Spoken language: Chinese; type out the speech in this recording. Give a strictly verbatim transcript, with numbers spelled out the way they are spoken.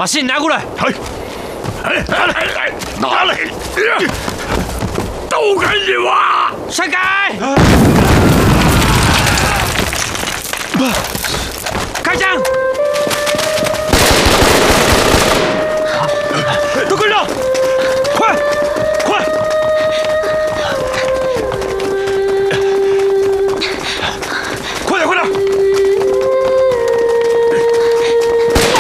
把信拿过来。 哎，哎，拿来，来，拿来，都给你挖！ 闪开！开枪！